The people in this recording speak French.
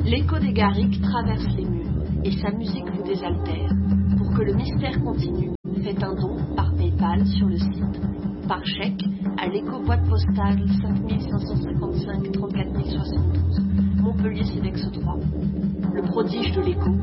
L'écho des Garrigues traverse les murs et sa musique vous désaltère. Pour que le mystère continue, faites un don par PayPal sur le site, par chèque à l'écho boîte postale 5555 34 072, Montpellier Cedex 3. Le prodige de l'écho